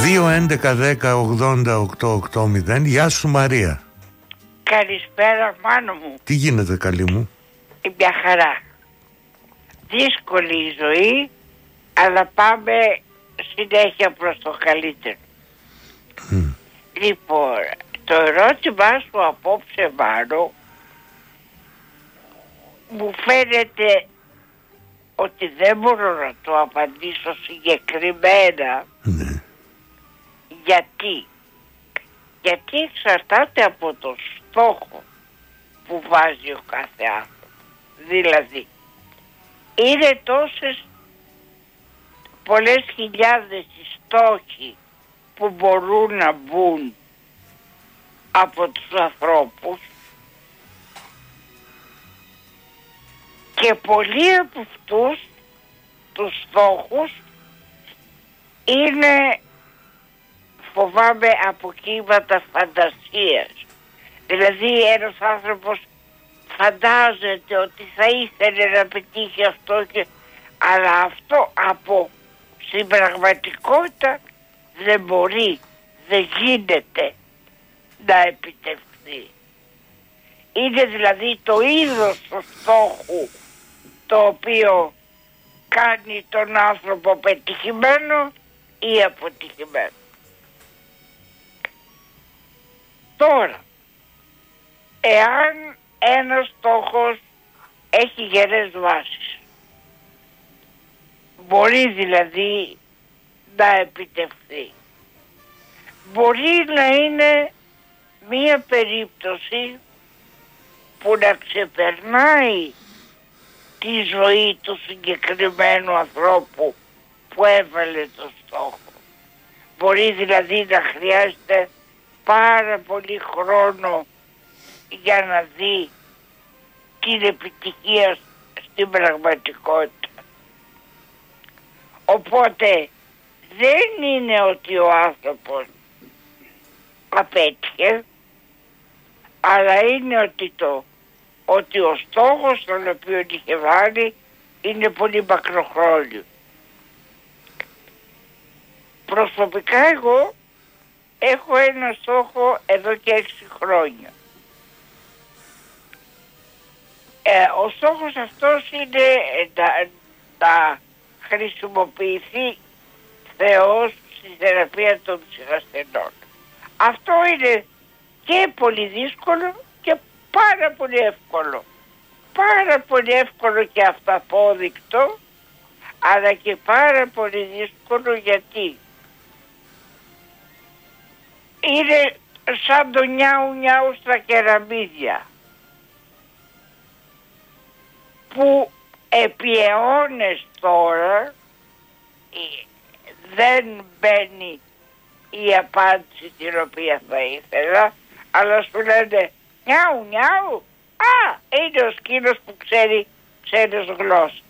2-11-10-80-8-80. Γεια σου Μαρία. Καλησπέρα μάνο μου. Τι γίνεται καλή μου? Μια χαρά. Δύσκολη η ζωή, αλλά πάμε συνέχεια προς το καλύτερο. Λοιπόν, το ερώτημά σου απόψε Μάνο μου φαίνεται ότι δεν μπορώ να το απαντήσω συγκεκριμένα. Ναι. Γιατί εξαρτάται από το στόχο που βάζει ο κάθε άνθρωπο. Δηλαδή, είναι τόσες πολλές χιλιάδες οι στόχοι που μπορούν να μπουν από τους ανθρώπους και πολλοί από αυτούς τους στόχους είναι, φοβάμαι, από κύματα φαντασίας. Δηλαδή ένας άνθρωπος φαντάζεται ότι θα ήθελε να πετύχει αυτό αλλά αυτό από στην πραγματικότητα δεν μπορεί, δεν γίνεται να επιτευχθεί. Είναι δηλαδή το είδος του στόχου το οποίο κάνει τον άνθρωπο πετυχημένο ή αποτυχημένο. Τώρα, εάν ένας στόχος έχει γερές βάσεις, μπορεί δηλαδή να επιτευχθεί, μπορεί να είναι μία περίπτωση που να ξεπερνάει τη ζωή του συγκεκριμένου ανθρώπου που έβαλε το στόχο. Μπορεί δηλαδή να χρειάζεται πάρα πολύ χρόνο για να δει την επιτυχία στην πραγματικότητα. Οπότε δεν είναι ότι ο άνθρωπος απέτυχε, αλλά είναι ότι ο στόχος τον οποίο είχε βάλει είναι πολύ μακροχρόνιο. Προσωπικά εγώ έχω ένα στόχο εδώ και 6 χρόνια. Ο στόχος αυτός είναι να χρησιμοποιηθεί Θεός στη θεραπεία των ψυχασθενών. Αυτό είναι και πολύ δύσκολο και πάρα πολύ εύκολο. Πάρα πολύ εύκολο και αυταπόδεικτο, αλλά και πάρα πολύ δύσκολο γιατί είναι σαν το νιάου νιάου στα κεραμίδια που επί αιώνες τώρα δεν μπαίνει η απάντηση την οποία θα ήθελα, αλλά σου λένε νιάου νιάου, είναι ο σκύλος που ξέρει ξένες γλώσσες.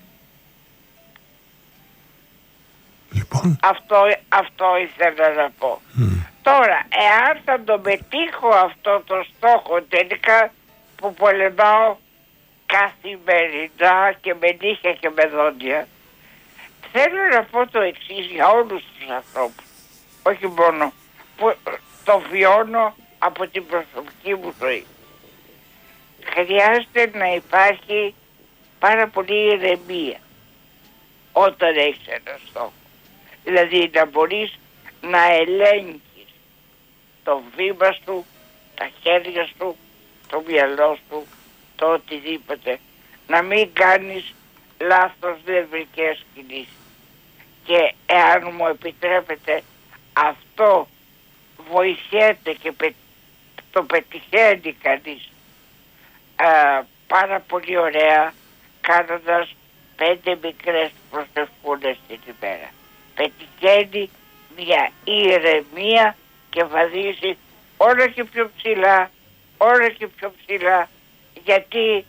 Λοιπόν. Αυτό ήθελα να πω. Τώρα, εάν θα το πετύχω αυτό το στόχο τελικά που πολεμάω καθημερινά και με νύχια και με δόντια, θέλω να πω το εξής για όλους τους ανθρώπους, όχι μόνο που το βιώνω από την προσωπική μου ζωή. Χρειάζεται να υπάρχει πάρα πολύ ηρεμία όταν έχεις ένα στόχο. Δηλαδή να μπορείς να ελέγχεις το βήμα σου, τα χέρια σου, το μυαλό σου, το οτιδήποτε. Να μην κάνεις λάθος νευρικές κινήσεις. Και εάν μου επιτρέπετε, αυτό βοηθιέται και το πετυχαίνει κανείς πάρα πολύ ωραία κάνοντας 5 μικρές προσευχούνες την ημέρα. Πετυχαίνει μια ηρεμία και βαδίζει όλο και πιο ψηλά, όλο και πιο ψηλά, γιατί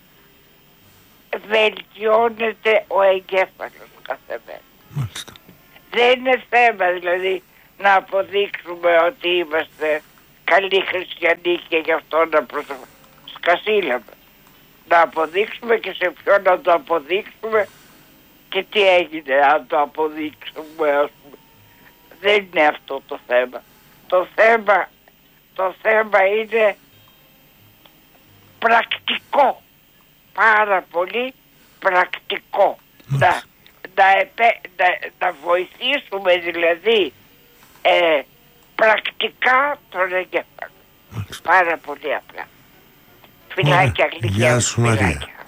βελτιώνεται ο εγκέφαλος κάθε μέρα. Δεν είναι θέμα δηλαδή να αποδείξουμε ότι είμαστε καλοί χριστιανοί και γι' αυτό να σκασίλαμε. Να αποδείξουμε και σε ποιον να το αποδείξουμε και τι έγινε αν το αποδείξουμε, ας πούμε. Δεν είναι αυτό το θέμα. Το θέμα είναι πρακτικό. Πάρα πολύ πρακτικό. Να βοηθήσουμε δηλαδή πρακτικά τον εγκέφαλο. Πάρα πολύ απλά. Φιλάκια, Γεια σου Μαρία.